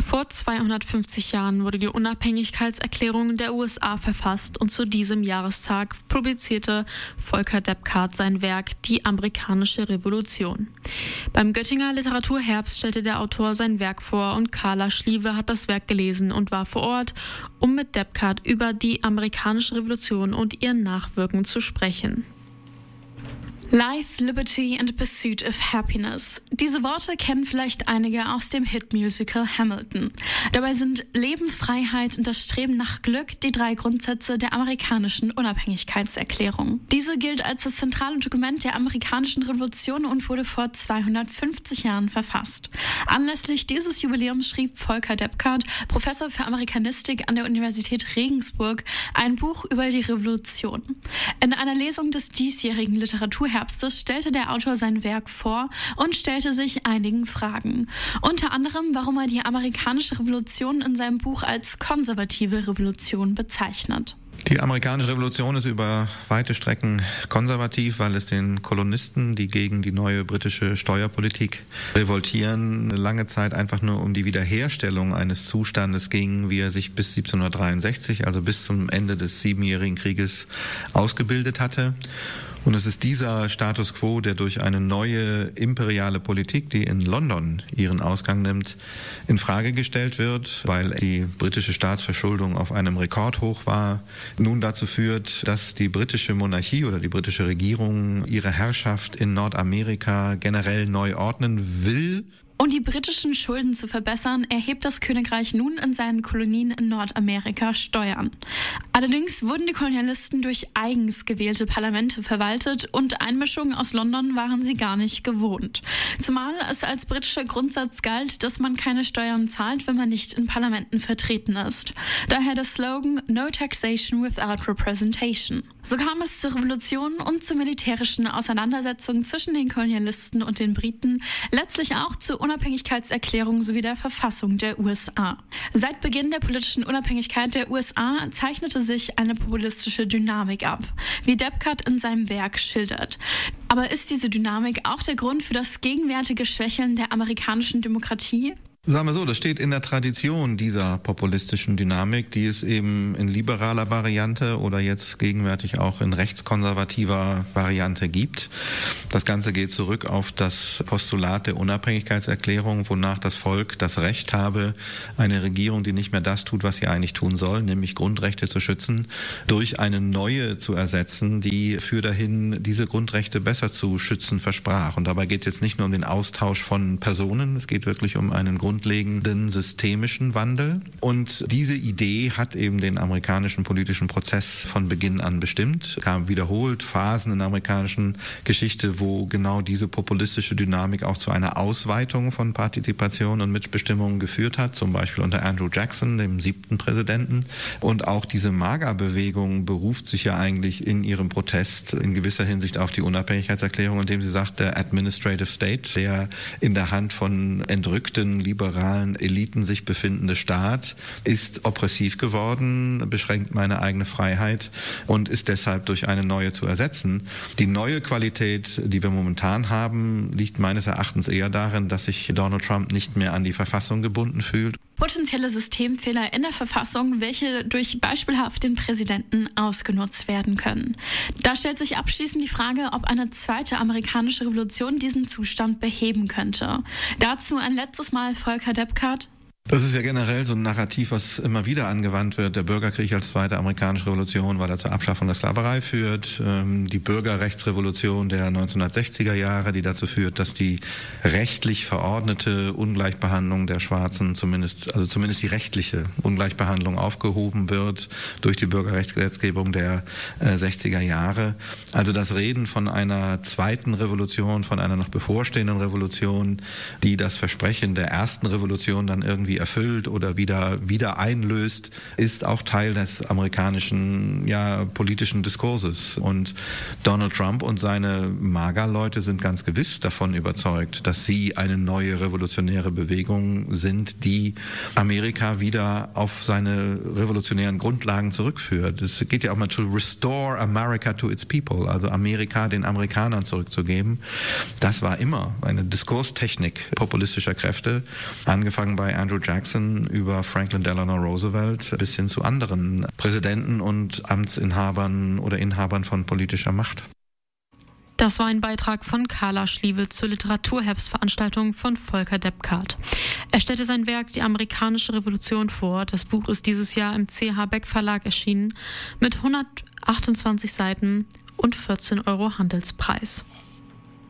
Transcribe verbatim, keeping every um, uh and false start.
Vor zweihundertfünfzig Jahren wurde die Unabhängigkeitserklärung der U S A verfasst und zu diesem Jahrestag publizierte Volker Deppkart sein Werk Die amerikanische Revolution. Beim Göttinger Literaturherbst stellte der Autor sein Werk vor und Carla Schliewe hat das Werk gelesen und war vor Ort, um mit Deppkart über die amerikanische Revolution und ihr Nachwirken zu sprechen. Life, Liberty and Pursuit of Happiness. Diese Worte kennen vielleicht einige aus dem Hitmusical Hamilton. Dabei sind Leben, Freiheit und das Streben nach Glück die drei Grundsätze der amerikanischen Unabhängigkeitserklärung. Diese gilt als das zentrale Dokument der amerikanischen Revolution und wurde vor zweihundertfünfzig Jahren verfasst. Anlässlich dieses Jubiläums schrieb Volker Deppkart, Professor für Amerikanistik an der Universität Regensburg, ein Buch über die Revolution. In einer Lesung des diesjährigen Literaturherbstes stellte der Autor sein Werk vor und stellte sich einigen Fragen. Unter anderem, warum er die amerikanische Revolution in seinem Buch als konservative Revolution bezeichnet. Die amerikanische Revolution ist über weite Strecken konservativ, weil es den Kolonisten, die gegen die neue britische Steuerpolitik revoltieren, lange Zeit einfach nur um die Wiederherstellung eines Zustandes ging, wie er sich bis siebzehnhundertdreiundsechzig, also bis zum Ende des Siebenjährigen Krieges, ausgebildet hatte. Und es ist dieser Status quo, der durch eine neue imperiale Politik, die in London ihren Ausgang nimmt, in Frage gestellt wird, weil die britische Staatsverschuldung auf einem Rekordhoch war, nun dazu führt, dass die britische Monarchie oder die britische Regierung ihre Herrschaft in Nordamerika generell neu ordnen will. Um die britischen Schulden zu verbessern, erhebt das Königreich nun in seinen Kolonien in Nordamerika Steuern. Allerdings wurden die Kolonialisten durch eigens gewählte Parlamente verwaltet und Einmischungen aus London waren sie gar nicht gewohnt. Zumal es als britischer Grundsatz galt, dass man keine Steuern zahlt, wenn man nicht in Parlamenten vertreten ist. Daher der Slogan No Taxation Without Representation. So kam es zur Revolution und zu militärischen Auseinandersetzungen zwischen den Kolonialisten und den Briten, letztlich auch zur Unabhängigkeitserklärung sowie der Verfassung der U S A. Seit Beginn der politischen Unabhängigkeit der U S A zeichnete sich eine populistische Dynamik ab, wie Deppkart in seinem Werk schildert. Aber ist diese Dynamik auch der Grund für das gegenwärtige Schwächeln der amerikanischen Demokratie? Sagen wir so, das steht in der Tradition dieser populistischen Dynamik, die es eben in liberaler Variante oder jetzt gegenwärtig auch in rechtskonservativer Variante gibt. Das Ganze geht zurück auf das Postulat der Unabhängigkeitserklärung, wonach das Volk das Recht habe, eine Regierung, die nicht mehr das tut, was sie eigentlich tun soll, nämlich Grundrechte zu schützen, durch eine neue zu ersetzen, die für dahin diese Grundrechte besser zu schützen versprach. Und dabei geht es jetzt nicht nur um den Austausch von Personen, es geht wirklich um einen Grund grundlegenden systemischen Wandel. Und diese Idee hat eben den amerikanischen politischen Prozess von Beginn an bestimmt. Es gab wiederholt Phasen in der amerikanischen Geschichte, wo genau diese populistische Dynamik auch zu einer Ausweitung von Partizipation und Mitbestimmung geführt hat, zum Beispiel unter Andrew Jackson, dem siebten Präsidenten. Und auch diese MAGA-Bewegung beruft sich ja eigentlich in ihrem Protest in gewisser Hinsicht auf die Unabhängigkeitserklärung, indem sie sagt, der Administrative State, der in der Hand von entrückten, liberalen Eliten sich befindende Staat, ist oppressiv geworden, beschränkt meine eigene Freiheit und ist deshalb durch eine neue zu ersetzen. Die neue Qualität, die wir momentan haben, liegt meines Erachtens eher darin, dass sich Donald Trump nicht mehr an die Verfassung gebunden fühlt. Potenzielle Systemfehler in der Verfassung, welche durch beispielhaft den Präsidenten ausgenutzt werden können. Da stellt sich abschließend die Frage, ob eine zweite amerikanische Revolution diesen Zustand beheben könnte. Dazu ein letztes Mal Volker Deppkart. Das ist ja generell so ein Narrativ, was immer wieder angewandt wird. Der Bürgerkrieg als zweite amerikanische Revolution, weil er zur Abschaffung der Sklaverei führt. Die Bürgerrechtsrevolution der neunzehnhundertsechziger Jahre, die dazu führt, dass die rechtlich verordnete Ungleichbehandlung der Schwarzen, zumindest, also zumindest die rechtliche Ungleichbehandlung aufgehoben wird durch die Bürgerrechtsgesetzgebung der sechziger Jahre. Also das Reden von einer zweiten Revolution, von einer noch bevorstehenden Revolution, die das Versprechen der ersten Revolution dann irgendwie erfüllt oder wieder wieder einlöst, ist auch Teil des amerikanischen ja politischen Diskurses. Und Donald Trump und seine MAGA-Leute sind ganz gewiss davon überzeugt, dass sie eine neue revolutionäre Bewegung sind, die Amerika wieder auf seine revolutionären Grundlagen zurückführt. Es geht ja auch mal to restore America to its people, also Amerika den Amerikanern zurückzugeben. Das war immer eine Diskurstechnik populistischer Kräfte, angefangen bei Andrew Jackson über Franklin Delano Roosevelt bis hin zu anderen Präsidenten und Amtsinhabern oder Inhabern von politischer Macht. Das war ein Beitrag von Carla Schliewe zur Literaturherbstveranstaltung von Volker Deppkart. Er stellte sein Werk Die amerikanische Revolution vor. Das Buch ist dieses Jahr im C H Beck Verlag erschienen mit hundertachtundzwanzig Seiten und vierzehn Euro Handelspreis.